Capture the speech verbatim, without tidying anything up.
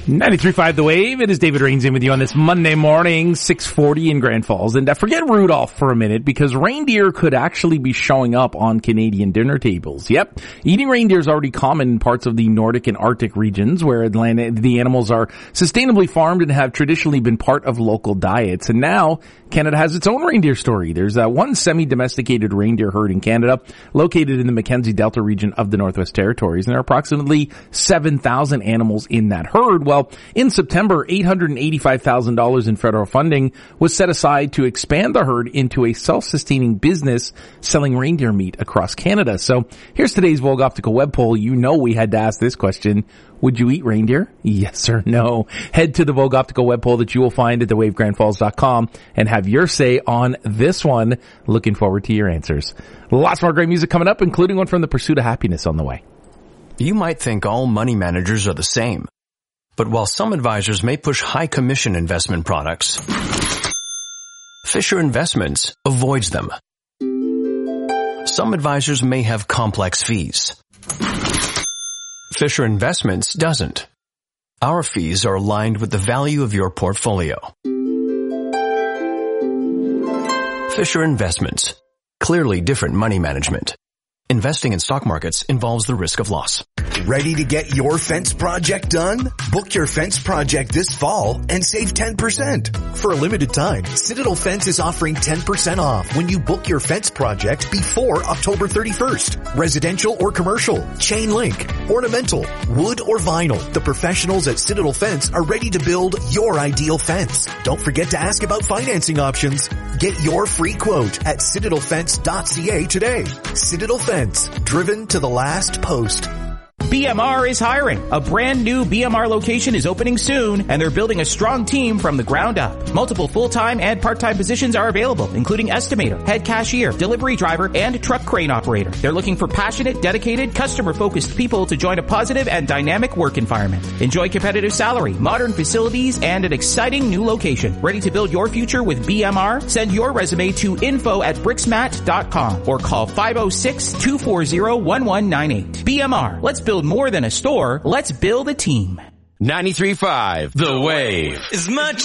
ninety-three point five The Wave. It is David Rains in with you on this Monday morning, six forty in Grand Falls. And uh, forget Rudolph for a minute, because reindeer could actually be showing up on Canadian dinner tables. Yep. Eating reindeer is already common in parts of the Nordic and Arctic regions, where Atlanta, the animals are sustainably farmed and have traditionally been part of local diets. And now Canada has its own reindeer story. There's uh, one semi-domesticated reindeer herd in Canada, located in the Mackenzie Delta region of the Northwest Territories. And there are approximately seven thousand animals in that herd. Well, in September, eight hundred eighty-five thousand dollars in federal funding was set aside to expand the herd into a self-sustaining business selling reindeer meat across Canada. So here's today's Vogue Optical web poll. You know we had to ask this question. Would you eat reindeer? Yes or no? Head to the Vogue Optical web poll that you will find at the wave grand falls dot com and have your say on this one. Looking forward to your answers. Lots more great music coming up, including one from The Pursuit of Happiness on the way. You might think all money managers are the same. But while some advisors may push high commission investment products, Fisher Investments avoids them. Some advisors may have complex fees. Fisher Investments doesn't. Our fees are aligned with the value of your portfolio. Fisher Investments. Clearly different money management. Investing in stock markets involves the risk of loss. Ready to get your fence project done? Book your fence project this fall and save ten percent. For a limited time, Citadel Fence is offering ten percent off when you book your fence project before October thirty-first. Residential or commercial, chain link, ornamental, wood or vinyl. The professionals at Citadel Fence are ready to build your ideal fence. Don't forget to ask about financing options. Get your free quote at citadel fence dot c a today. Citadel Fence, driven to the last post. B M R is hiring. A brand new B M R location is opening soon, and they're building a strong team from the ground up. Multiple full-time and part-time positions are available, including estimator, head cashier, delivery driver, and truck crane operator. They're looking for passionate, dedicated, customer-focused people to join a positive and dynamic work environment. Enjoy competitive salary, modern facilities, and an exciting new location. Ready to build your future with B M R? Send your resume to info at brixmat dot com or call five oh six, two four zero, one one nine eight. B M R. Let's build more than a store. Let's build a team. ninety-three point five The Wave. As much